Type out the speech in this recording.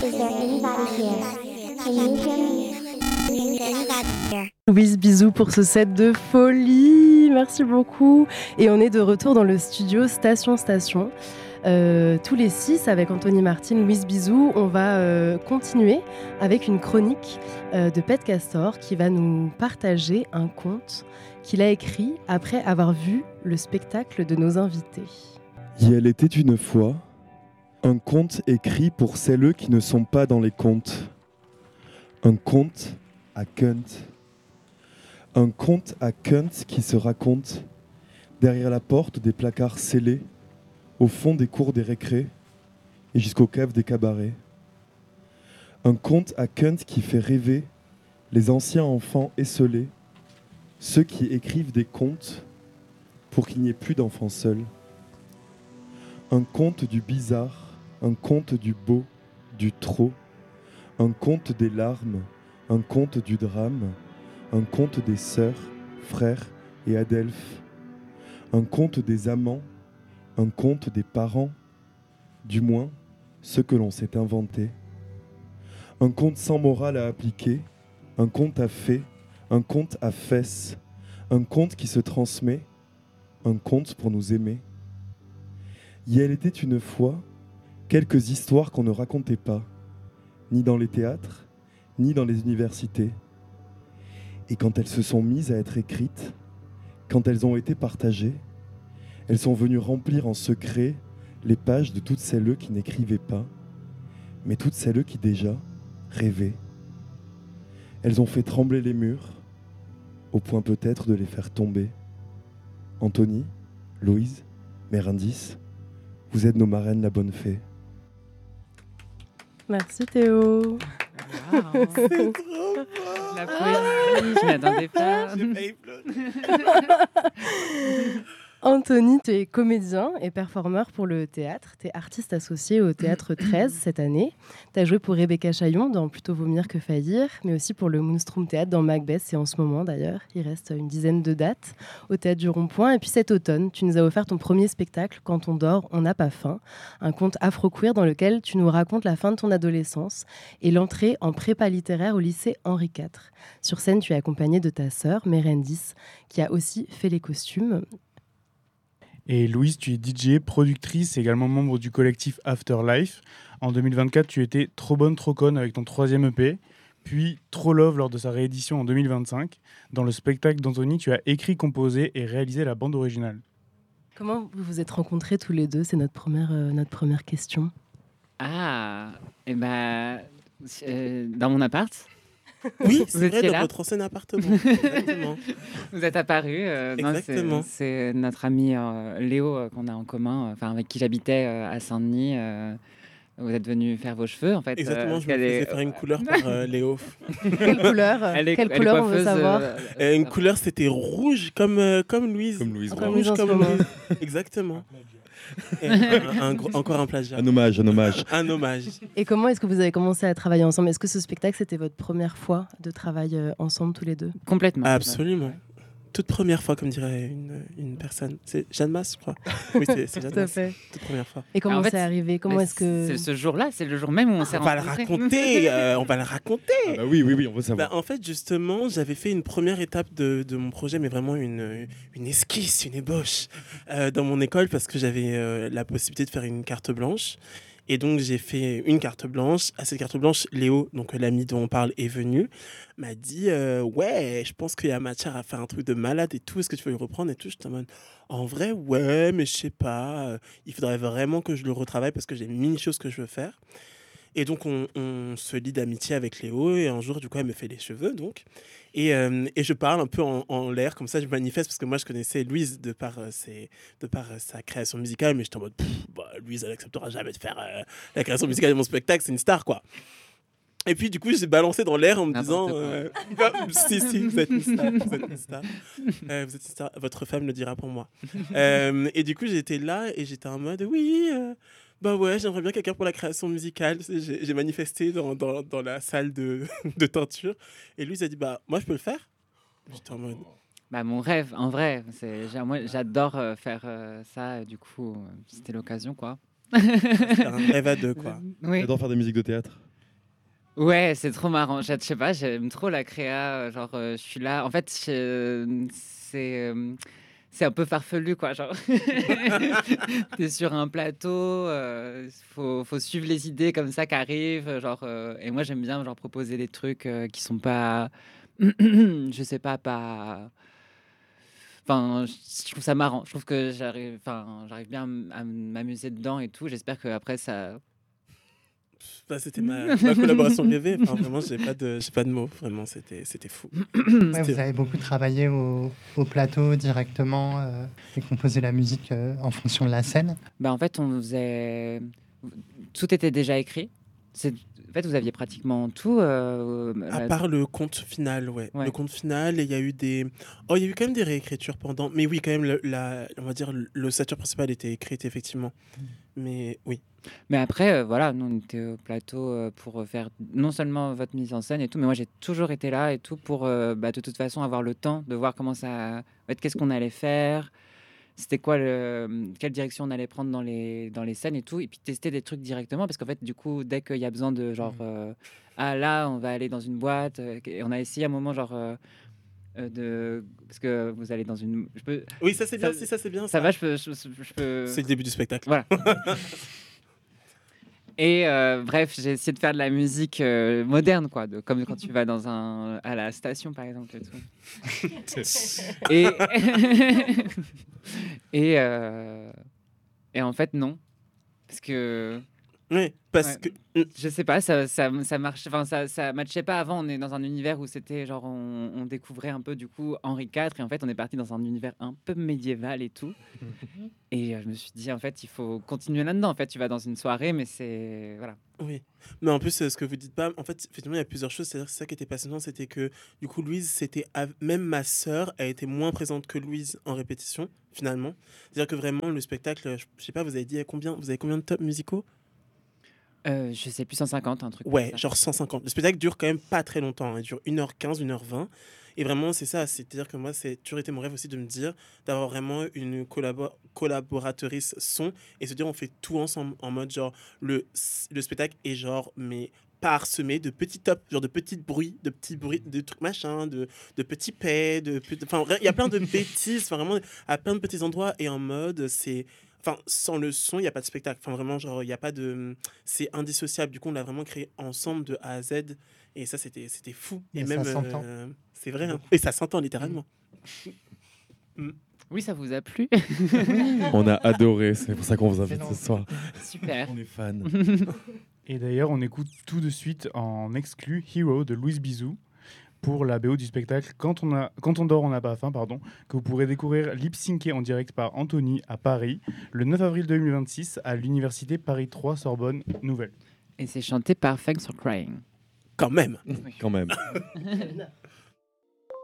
Louise, bisous pour ce set de folie, merci beaucoup. Et on est de retour dans le studio Station. Tous les 6 avec Anthony Martin, Louise Bisou, on va continuer avec une chronique de Pet Castor qui va nous partager un conte qu'il a écrit après avoir vu le spectacle de nos invités. Il était une fois un conte écrit pour celles qui ne sont pas dans les contes. Un conte à Kunt. Un conte à Kunt qui se raconte derrière la porte des placards scellés, au fond des cours des récrés et jusqu'aux caves des cabarets. Un conte à Kunt qui fait rêver les anciens enfants esselés, ceux qui écrivent des contes pour qu'il n'y ait plus d'enfants seuls. Un conte du bizarre, un conte du beau, du trop, un conte des larmes, un conte du drame, un conte des sœurs, frères et adelphes, un conte des amants, un conte des parents, du moins ce que l'on s'est inventé. Un conte sans morale à appliquer, un conte à fées, un conte à fesses, un conte qui se transmet, un conte pour nous aimer. Il était une fois quelques histoires qu'on ne racontait pas, ni dans les théâtres, ni dans les universités. Et quand elles se sont mises à être écrites, quand elles ont été partagées, elles sont venues remplir en secret les pages de toutes celles qui n'écrivaient pas, mais toutes celles qui déjà rêvaient. Elles ont fait trembler les murs, au point peut-être de les faire tomber. Anthony, Louise, Mère Indice, vous êtes nos marraines, la bonne fée. Merci Théo. Wow. C'est trop fort. La poésie, je m'attendais pas. J'ai failli pleurer. Anthony, tu es comédien et performeur pour le théâtre. Tu es artiste associé au Théâtre 13 cette année. Tu as joué pour Rebecca Chaillon dans Plutôt vomir que faillir, mais aussi pour le Moonstrom Théâtre dans Macbeth. C'est en ce moment d'ailleurs. Il reste une dizaine de dates au Théâtre du Rond-Point. Et puis cet automne, tu nous as offert ton premier spectacle, Quand on dort, on n'a pas faim. Un conte afro-queer dans lequel tu nous racontes la fin de ton adolescence et l'entrée en prépa littéraire au lycée Henri IV. Sur scène, tu es accompagnée de ta sœur, Mérendis, qui a aussi fait les costumes. Et Louise, tu es DJ, productrice et également membre du collectif Afterlife. En 2024, tu étais Trop bonne, trop conne avec ton 3e EP, puis Trop Love lors de sa réédition en 2025. Dans le spectacle d'Anthony, tu as écrit, composé et réalisé la bande originale. Comment vous vous êtes rencontrés tous les deux ? C'est notre première question. Ah, et dans mon appart. Oui, c'est Vous vrai, étiez dans là votre ancien appartement. Exactement. Vous êtes apparus. Exactement. C'est notre ami Léo qu'on a en commun, avec qui j'habitais à Saint-Denis. Vous êtes venu faire vos cheveux, en fait. Exactement, je me faisais faire une couleur par Léo. Quelle couleur Quelle couleur, on veut savoir Une couleur, c'était rouge, comme Louise. Comme Louise. Comme Rouge Louise en comme ce moment. Louise. Exactement. Et encore un plagiat. Un hommage. Un hommage. Et comment est-ce que vous avez commencé à travailler ensemble ? Est-ce que ce spectacle, c'était votre première fois de travail ensemble tous les deux ? Complètement. Absolument. Toute première fois, comme dirait une personne. C'est Jeanne Masse, je crois. Oui, c'est Jeanne Tout à Masse. fait. Toute première fois. Et comment En fait, c'est arrivé ? Comment est-ce que... C'est ce jour-là, c'est le jour même où on s'est On va le rencontrés. raconter. On va le raconter. Ah bah oui, on veut savoir. En fait, justement, j'avais fait une première étape de mon projet, mais vraiment une esquisse, une ébauche dans mon école parce que j'avais la possibilité de faire une carte blanche. Et donc, j'ai fait une carte blanche. À cette carte blanche, Léo, donc l'ami dont on parle, est venu, m'a dit ouais, je pense qu'il y a matière à faire un truc de malade et tout. Est-ce que tu veux le reprendre et tout ? J'étais en mode en vrai, ouais, mais je sais pas. Il faudrait vraiment que je le retravaille parce que j'ai mille choses que je veux faire. Et donc, on se lie d'amitié avec Léo. Et un jour, du coup, elle me fait les cheveux, donc. Et je parle un peu en l'air, comme ça, je manifeste, parce que moi, je connaissais Louise de par sa création musicale, mais j'étais en mode, Louise, elle n'acceptera jamais de faire la création musicale de mon spectacle, c'est une star, quoi. Et puis, du coup, j'ai balancé dans l'air en me disant, si, vous êtes une star, vous êtes une star. Vous êtes une star, votre femme le dira pour moi. Et du coup, j'étais là et j'étais en mode, oui... bah ouais, j'aimerais bien quelqu'un pour la création musicale. J'ai manifesté dans la salle de teinture. Et lui, il a dit, bah, moi, je peux le faire. J'étais en mode... Mon rêve, en vrai. Moi, j'adore faire ça. Du coup, c'était l'occasion, quoi. C'était un rêve à deux, quoi. Oui. J'adore faire des musiques de théâtre. Ouais, c'est trop marrant. Je sais pas, j'aime trop la créa. Genre, je suis là. En fait, c'est un peu farfelu, quoi. Genre, t'es sur un plateau, faut suivre les idées comme ça qui arrivent. Genre, et moi, j'aime bien genre proposer des trucs qui sont pas, je sais pas. Enfin, je trouve ça marrant. Je trouve que j'arrive bien à m'amuser dedans et tout. J'espère que après ça. Bah, c'était ma collaboration rêvée. Enfin, vraiment, j'ai pas de mots. Vraiment, c'était fou. Ouais, vous avez beaucoup travaillé au plateau directement et composé la musique en fonction de la scène. Bah, en fait, tout était déjà écrit. En fait, vous aviez pratiquement tout. À part le conte final, ouais. Le conte final, et il y a eu il y a eu quand même des réécritures pendant. Mais oui, quand même, on va dire, l'ossature principale était écrite, effectivement. Mais oui. Mais après, voilà, nous, on était au plateau pour faire non seulement votre mise en scène et tout, mais moi, j'ai toujours été là et tout pour, de toute façon, avoir le temps de voir comment ça... En fait, qu'est-ce qu'on allait faire, c'était quoi quelle direction on allait prendre dans les scènes et tout, et puis tester des trucs directement, parce qu'en fait, du coup, dès qu'il y a besoin de, genre, là, on va aller dans une boîte, et on a essayé à un moment, genre... parce que vous allez dans une... Oui, ça c'est bien, si ça c'est bien. Ça va, je peux... C'est le début du spectacle. Voilà. Et bref, j'ai essayé de faire de la musique moderne, quoi, comme quand tu vas à la station, par exemple. Et, et en fait, non. Parce que... Oui, parce que... Je sais pas, ça marche, enfin, ça matchait pas avant. On est dans un univers où c'était genre, on découvrait un peu du coup Henri IV, et en fait, on est parti dans un univers un peu médiéval et tout. Et je me suis dit, en fait, il faut continuer là-dedans. En fait, tu vas dans une soirée, mais c'est... Voilà. Oui, mais en plus, ce que vous dites pas, en fait, effectivement, il y a plusieurs choses. C'est-à-dire que ça qui était passionnant, c'était que, du coup, Louise, même ma sœur a été moins présente que Louise en répétition, finalement. C'est-à-dire que vraiment, le spectacle, je sais pas, vous avez combien de tops musicaux? Je sais plus, 150, un truc. Ouais, genre 150. Le spectacle dure quand même pas très longtemps. Il dure 1h15, 1h20. Et vraiment, c'est ça. C'est-à-dire que moi, c'est toujours été mon rêve aussi de me dire, d'avoir vraiment une collaboratrice son et se dire, on fait tout ensemble en mode genre, le spectacle est genre, mais parsemé de petits tops, genre de petits bruits, de trucs machin, de petits paix, enfin, il y a plein de bêtises, enfin, vraiment, à plein de petits endroits et en mode, c'est... Enfin, sans le son, il n'y a pas de spectacle. Enfin, vraiment, genre, il n'y a pas de... C'est indissociable. Du coup, on l'a vraiment créé ensemble de A à Z. Et ça, c'était fou. Et même, ça s'entend. C'est vrai. Hein. Et ça s'entend, littéralement. Oui, ça vous a plu? On a adoré. C'est pour ça qu'on vous invite ce soir. Super. On est fans. Et d'ailleurs, on écoute tout de suite en exclu Hero de Louise Bizou pour la BO du spectacle Quand on dort, on n'a pas faim, que vous pourrez découvrir lip-synké en direct par Anthony à Paris le 9 avril 2026 à l'université Paris 3 Sorbonne Nouvelle. Et c'est chanté par Thanks for Crying. Quand même. Quand même.